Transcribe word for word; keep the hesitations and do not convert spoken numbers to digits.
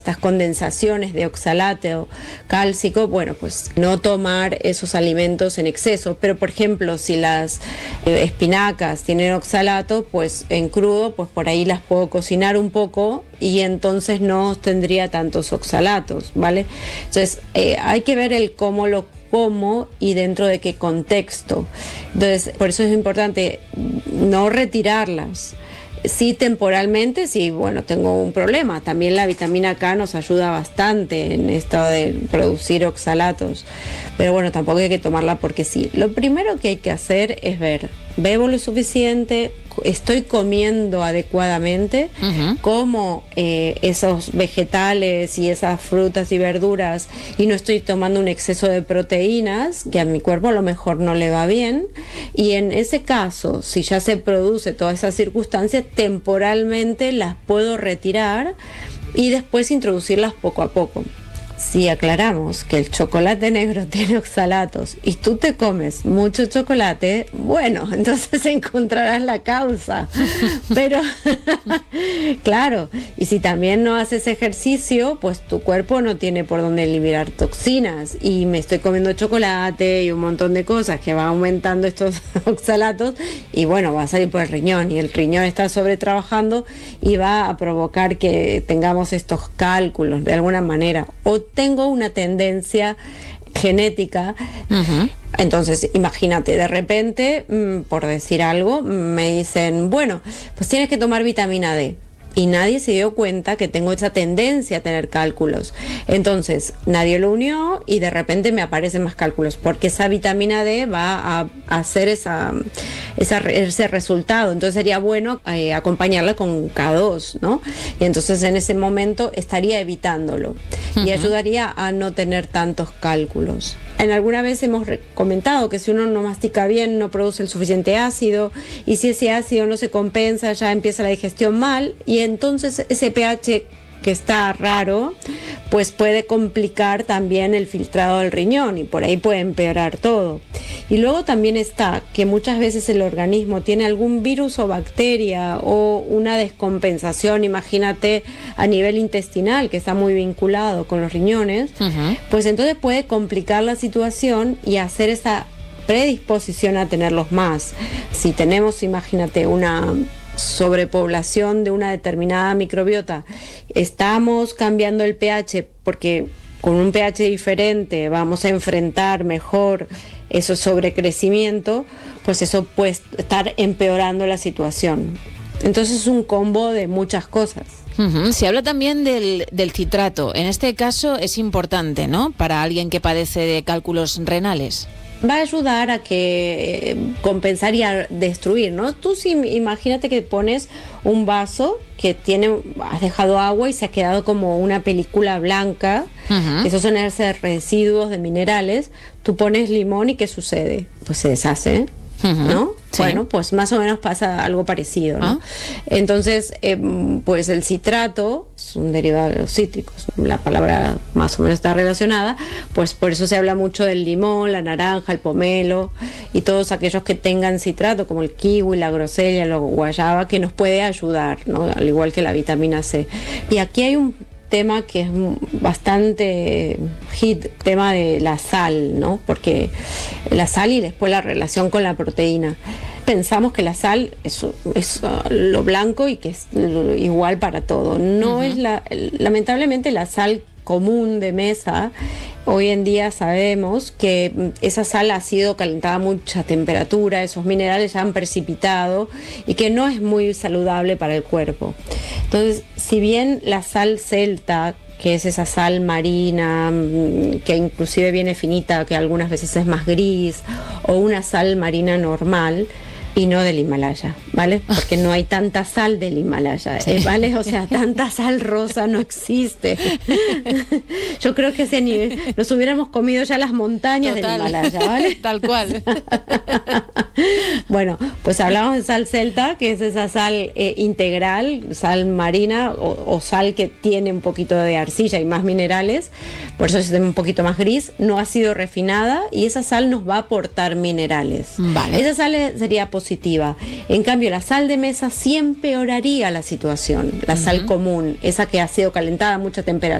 estas condensaciones de oxalato cálcico, bueno, pues no tomar esos alimentos en exceso. Pero, por ejemplo, si las eh, espinacas tienen oxalato, pues en crudo, pues por ahí las puedo cocinar un poco y entonces no tendría tantos oxalatos, ¿vale? Entonces, eh, hay que ver el cómo lo como y dentro de qué contexto. Entonces, por eso es importante no retirarlas. Sí, temporalmente, sí, bueno, tengo un problema. También la vitamina K nos ayuda bastante en esto de producir oxalatos. Pero bueno, tampoco hay que tomarla porque sí. Lo primero que hay que hacer es ver, ¿bebo lo suficiente? ¿Estoy comiendo adecuadamente? Uh-huh. ¿Como eh, esos vegetales y esas frutas y verduras y no estoy tomando un exceso de proteínas que a mi cuerpo a lo mejor no le va bien? Y en ese caso, si ya se produce toda esa circunstancia, temporalmente las puedo retirar y después introducirlas poco a poco. Si aclaramos que el chocolate negro tiene oxalatos y tú te comes mucho chocolate, bueno, entonces encontrarás la causa. Pero, claro, y si también no haces ejercicio, pues tu cuerpo no tiene por dónde liberar toxinas. Y me estoy comiendo chocolate y un montón de cosas que va aumentando estos oxalatos y bueno, va a salir por el riñón y el riñón está sobretrabajando y va a provocar que tengamos estos cálculos de alguna manera. O tengo una tendencia genética. Uh-huh. Entonces, imagínate, de repente, mmm, por decir algo, me dicen, bueno, pues tienes que tomar vitamina D. Y nadie se dio cuenta que tengo esa tendencia a tener cálculos. Entonces, nadie lo unió y de repente me aparecen más cálculos, porque esa vitamina D va a, a hacer esa, esa, ese resultado. Entonces sería bueno eh, acompañarla con K dos, ¿no? Y entonces en ese momento estaría evitándolo. Uh-huh. Y ayudaría a no tener tantos cálculos. En alguna vez hemos comentado que si uno no mastica bien, no produce el suficiente ácido, y si ese ácido no se compensa, ya empieza la digestión mal, y entonces ese pH que está raro, pues puede complicar también el filtrado del riñón y por ahí puede empeorar todo. Y luego también está que muchas veces el organismo tiene algún virus o bacteria o una descompensación, imagínate a nivel intestinal, que está muy vinculado con los riñones, uh-huh. Pues entonces puede complicar la situación y hacer esa predisposición a tenerlos más. Si tenemos, imagínate, una sobrepoblación de una determinada microbiota, estamos cambiando el pH porque con un pH diferente vamos a enfrentar mejor ese sobrecrecimiento, pues eso puede estar empeorando la situación. Entonces es un combo de muchas cosas. Uh-huh. Se habla también del, del citrato. En este caso es importante, ¿no?, para alguien que padece de cálculos renales. Va a ayudar a que eh, compensar y a destruir, ¿no? Tú sí, imagínate que pones un vaso que tiene, has dejado agua y se ha quedado como una película blanca, uh-huh. Esos son esos residuos de minerales. Tú pones limón y ¿qué sucede? Pues se deshace, uh-huh. ¿no? Sí. Bueno, pues más o menos pasa algo parecido, ¿no? ¿Ah? Entonces, eh, pues el citrato es un derivado de los cítricos, la palabra más o menos está relacionada, pues por eso se habla mucho del limón, la naranja, el pomelo y todos aquellos que tengan citrato, como el kiwi, la grosella, la guayaba, que nos puede ayudar, ¿no? Al igual que la vitamina C. Y aquí hay un tema que es bastante hit, tema de la sal, ¿no? Porque la sal y después la relación con la proteína. Pensamos que la sal es, es lo blanco y que es igual para todo. No uh-huh. es la, lamentablemente la sal común de mesa, hoy en día sabemos que esa sal ha sido calentada a mucha temperatura, esos minerales ya han precipitado y que no es muy saludable para el cuerpo. Entonces, si bien la sal celta, que es esa sal marina, que inclusive viene finita, que algunas veces es más gris, o una sal marina normal, y no del Himalaya, ¿vale? Porque no hay tanta sal del Himalaya, sí. ¿eh? ¿Vale? O sea, tanta sal rosa no existe. Yo creo que ese nivel, nos hubiéramos comido ya las montañas Total. Del Himalaya, ¿vale? Tal cual. Bueno, pues hablamos de sal celta, que es esa sal eh, integral, sal marina o, o sal que tiene un poquito de arcilla y más minerales, por eso es un poquito más gris, no ha sido refinada y esa sal nos va a aportar minerales. Vale. Esa sal sería posible positiva. En cambio, la sal de mesa sí empeoraría la situación, la uh-huh. sal común, esa que ha sido calentada a mucha temperatura.